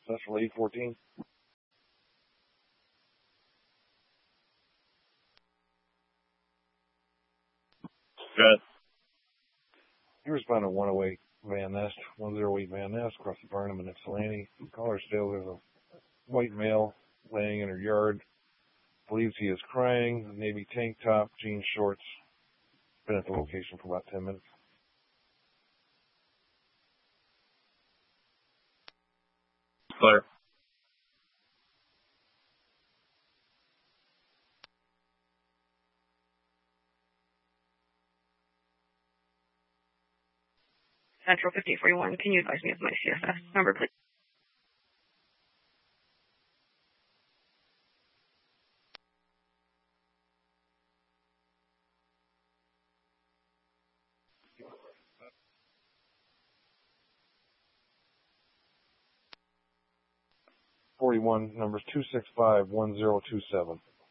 Central 814. Good. You respond to 108 Van Nest, 108 Van Nest, across the Burnham and Ypsilanti. Caller still, there's a white male laying in her yard. Believes he is crying. Navy tank top, jean shorts. Been at the location for about 10 minutes. Clear. Central 5041, can you advise me of my CSS number, please? Numbers 265-1027.